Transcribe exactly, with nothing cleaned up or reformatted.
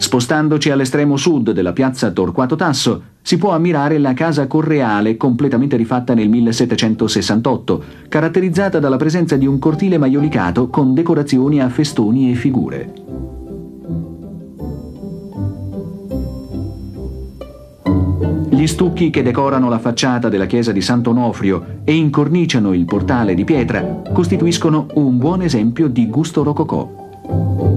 Spostandoci all'estremo sud della piazza Torquato Tasso, si può ammirare la Casa Correale, completamente rifatta nel millesettecentosessantotto, caratterizzata dalla presenza di un cortile maiolicato con decorazioni a festoni e figure. Gli stucchi che decorano la facciata della chiesa di Sant'Onofrio e incorniciano il portale di pietra costituiscono un buon esempio di gusto rococò.